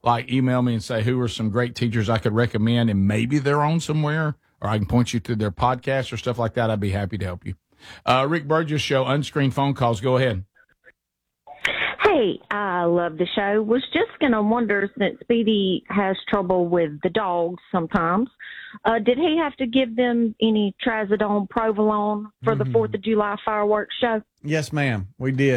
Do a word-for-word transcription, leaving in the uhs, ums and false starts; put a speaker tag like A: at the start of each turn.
A: like email me and say who are some great teachers I could recommend, and maybe they're on somewhere, or I can point you to their podcast or stuff like that, I'd be happy to help you. Uh, Rick Burgess Show, unscreened phone calls. Go ahead.
B: Hey, I love the show. Was just going to wonder, since Speedy has trouble with the dogs sometimes, uh, did he have to give them any trazodone, provolone for mm-hmm. the fourth of July fireworks show?
C: Yes, ma'am. We did.